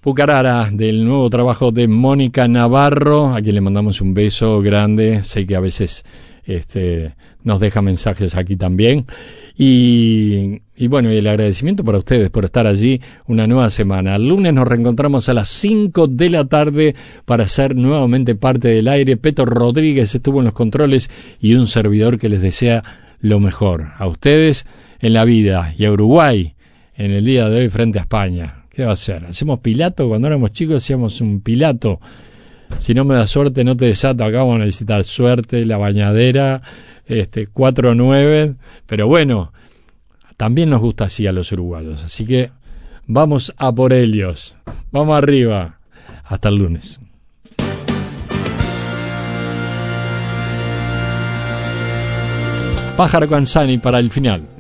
Pucarara, del nuevo trabajo de Mónica Navarro, a quien le mandamos un beso grande. Sé que a veces nos deja mensajes aquí también. Y bueno, y el agradecimiento para ustedes por estar allí una nueva semana. El lunes nos reencontramos a las 5 de la tarde para ser nuevamente parte del aire. Peto Rodríguez estuvo en los controles y un servidor que les desea lo mejor a ustedes en la vida y a Uruguay en el día de hoy frente a España. ¿Qué va a hacer? Hacemos pilato. Cuando éramos chicos hacíamos un pilato. Si no me da suerte no te desato. Acá vamos a necesitar suerte, la bañadera, 4-9, pero bueno, también nos gusta así a los uruguayos, así que vamos a por ellos, vamos arriba, hasta el lunes. Pájaro Canzani para el final.